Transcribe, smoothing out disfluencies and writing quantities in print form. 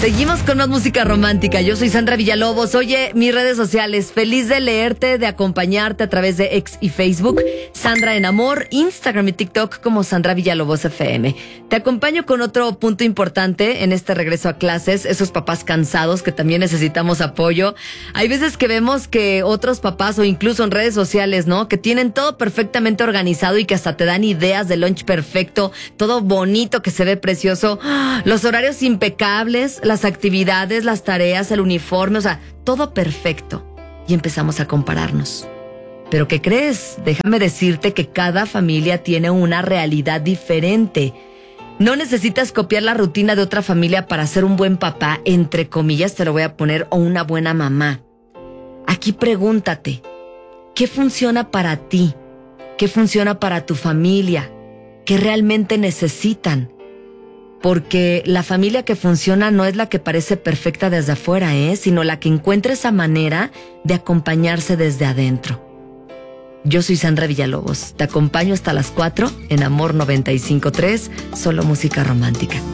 Seguimos con más música romántica. Yo soy Sandra Villalobos. Oye, mis redes sociales, feliz de leerte, de acompañarte a través de X y Facebook. Sandra en Amor, Instagram y TikTok como Sandra Villalobos FM. Te acompaño con otro punto importante en este regreso a clases. Esos papás cansados que también necesitamos apoyo. Hay veces que vemos que otros papás o incluso en redes sociales, ¿no? Que tienen todo perfectamente organizado y que hasta te dan ideas de lunch perfecto, todo bonito que se ve precioso. Los horarios impecables, las actividades, las tareas, el uniforme, o sea, todo perfecto. Y empezamos a compararnos. ¿Pero qué crees? Déjame decirte que cada familia tiene una realidad diferente. No necesitas copiar la rutina de otra familia para ser un buen papá, entre comillas te lo voy a poner, o una buena mamá. Aquí pregúntate, ¿qué funciona para ti? ¿Qué funciona para tu familia? ¿Qué realmente necesitan? Porque la familia que funciona no es la que parece perfecta desde afuera, sino la que encuentra esa manera de acompañarse desde adentro. Yo soy Sandra Villalobos. Te acompaño hasta las 4 en Amor 95.3, solo música romántica.